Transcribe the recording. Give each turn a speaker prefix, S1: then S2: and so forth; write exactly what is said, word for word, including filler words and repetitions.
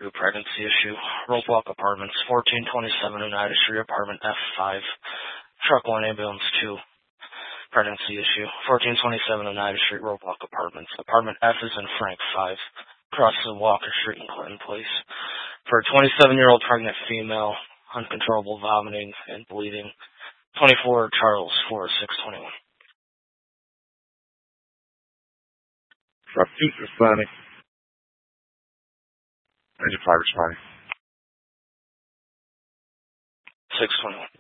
S1: New pregnancy issue. Roadblock Apartments, fourteen twenty-seven Oneida Street, Apartment F five. Truck one, Ambulance two. Pregnancy issue. fourteen twenty-seven Oneida Street, Roadblock Apartments. Apartment F is in Frank five. Across the Walker Street in Clinton Place. For a twenty-seven-year-old pregnant female, uncontrollable vomiting and bleeding. twenty-four Charles, four oh six twenty-one.
S2: Southeast responding. ninety-five responding.
S1: six twenty-one.